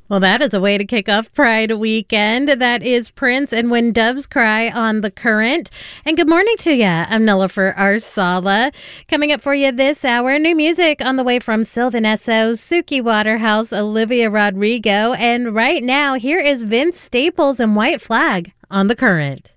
Well, that is a way to kick off Pride weekend. That is Prince and When Doves Cry on The Current. And good morning to you. I'm Nilofer Arsala. Coming up for you this hour, new music on the way from Sylvan Esso, Suki Waterhouse, Olivia Rodrigo. And right now, here is Vince Staples and White Flag on The Current.